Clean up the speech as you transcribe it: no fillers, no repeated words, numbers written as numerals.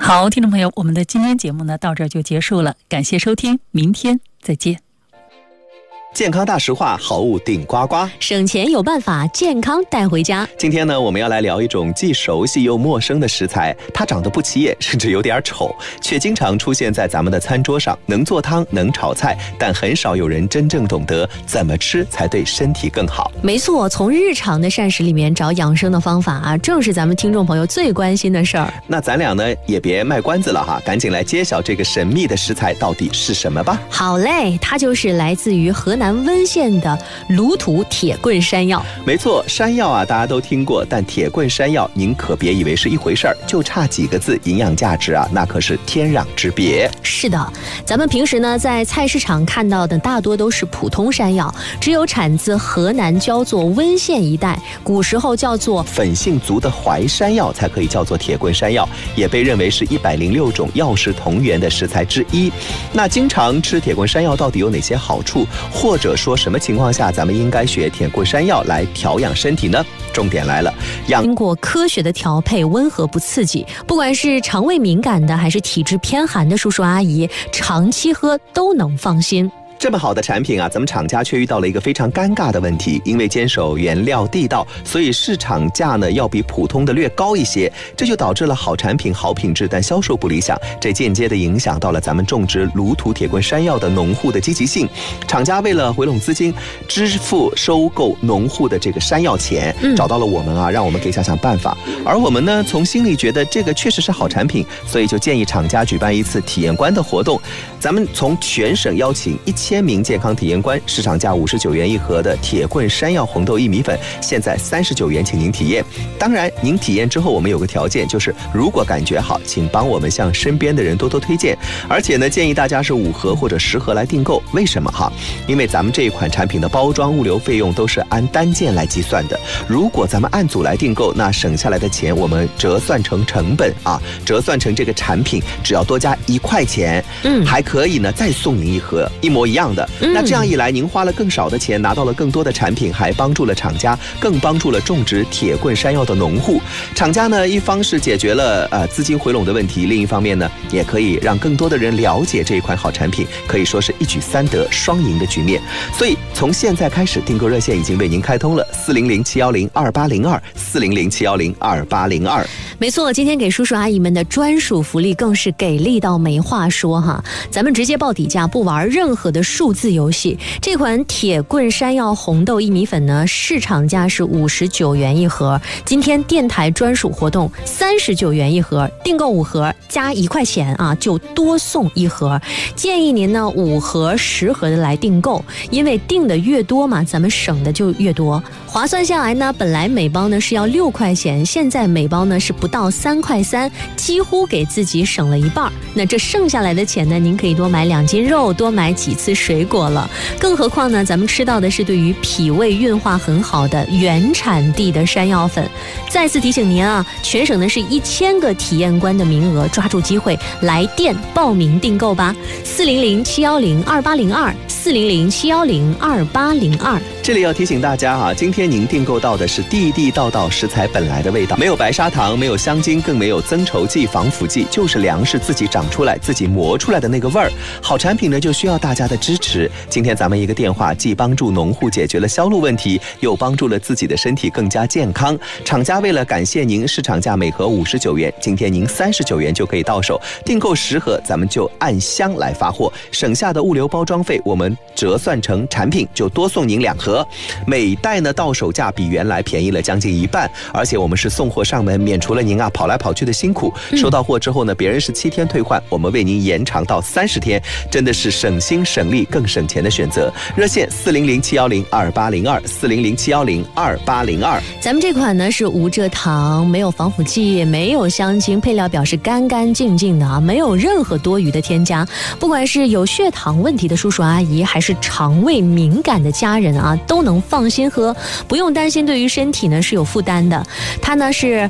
好，听众朋友，我们的今天节目呢到这儿就结束了，感谢收听，明天再见。 健康大实话，好物顶呱呱， 省钱有办法，健康带回家。 今天呢，我们要来聊一种既熟悉又陌生的食材，它长得不起眼，甚至有点丑，却经常出现在咱们的餐桌上，能做汤，能炒菜，但很少有人真正懂得怎么吃才对身体更好。 没错，从日常的膳食里面找养生的方法啊，正是咱们听众朋友最关心的事儿。 那咱俩呢，也别卖关子了哈，赶紧来揭晓这个神秘的食材到底是什么吧。 好嘞，它就是来自于河南温县的鲁土铁棍山药。 没错，山药啊，大家都听过，但铁棍山药您可别以为是一回事儿，就差几个字，营养价值啊，那可是天壤之别。 是的，咱们平时呢在菜市场看到的大多都是普通山药，只有产自河南焦作温县一带，古时候叫做粉性足的淮山药才可以叫做铁棍山药，也被认为是106种药食同源的食材之一。那经常吃铁棍山药到底有哪些好处，或者说什么情况下咱们应该学铁棍山药来调养身体呢？重点来了， 经过科学的调配，温和不刺激，不管是肠胃敏感的还是体质偏寒的叔叔阿姨，长期喝都能放心。 这么好的产品啊，咱们厂家却遇到了一个非常尴尬的问题，因为坚守原料地道，所以市场价呢要比普通的略高一些，这就导致了好产品好品质但销售不理想，这间接的影响到了咱们种植鲁土铁棍山药的农户的积极性。厂家为了回笼资金，支付收购农户的这个山药钱，找到了我们啊，让我们给想想办法。而我们呢，从心里觉得这个确实是好产品，所以就建议厂家举办一次体验官的活动，咱们从全省邀请1000名健康体验官，市场价59元一盒的铁棍山药红豆薏米粉，现在39元，请您体验。当然，您体验之后，我们有个条件，就是如果感觉好，请帮我们向身边的人多多推荐。而且呢，建议大家是5盒或者10盒来订购。为什么哈？因为咱们这一款产品的包装物流费用都是按单件来计算的。如果咱们按组来订购，那省下来的钱我们折算成成本啊，折算成这个产品，只要多加1块钱，还可以呢再送您1盒一模一样的。那这样一来，您花了更少的钱，拿到了更多的产品，还帮助了厂家，更帮助了种植铁棍山药的农户。厂家呢，一方是解决了资金回笼的问题，另一方面呢，也可以让更多的人了解这一款好产品，可以说是一举3得，双赢的局面。所以从现在开始，订购热线已经为您开通了400-710-2802，400-710-2802。 没错，今天给叔叔阿姨们的专属福利更是给力到没话说哈！咱们直接报底价，不玩任何的数字游戏。这款铁棍山药红豆薏米粉呢，市场价是59元一盒，今天电台专属活动39元一盒，订购5盒加1块钱啊，就多送1盒。建议您呢5盒10盒的来订购，因为订的越多嘛，咱们省的就越多。划算下来呢，本来每包呢是要6块钱，现在每包呢是不到3块3，几乎给自己省了一半。那这剩下来的钱呢，您可以多买2斤肉，多买几次水果了。更何况呢，咱们吃到的是对于脾胃运化很好的原产地的山药粉。再次提醒您啊，全省呢是1000个体验官的名额，抓住机会来电报名订购吧。400-710-2802，400-710-2802。 这里要提醒大家啊，今天您订购到的是地地道道食材本来的味道，没有白砂糖，没有香精，更没有增稠剂、防腐剂，就是粮食自己长出来、自己磨出来的那个味儿。好产品呢，就需要大家的支持。今天咱们一个电话，既帮助农户解决了销路问题，又帮助了自己的身体更加健康。厂家为了感谢您，市场价每盒59元，今天您39元就可以到手。订购10盒，咱们就按箱来发货，省下的物流包装费我们折算成产品，就多送您2盒。每袋呢到手价比原来便宜了将近1半，而且我们是送货上门，免除了您跑来跑去的辛苦。收到货之后呢，别人是7天退换，我们为您延长到30天，真的是省心省力更省钱的选择。热线400-710-2802，400-710-2802。 咱们这款呢是无蔗糖，没有防腐剂，没有香精，配料表是干干净净的啊，没有任何多余的添加。不管是有血糖问题的叔叔阿姨，还是肠胃敏感的家人啊，都能放心喝，不用担心对于身体呢是有负担的。它呢是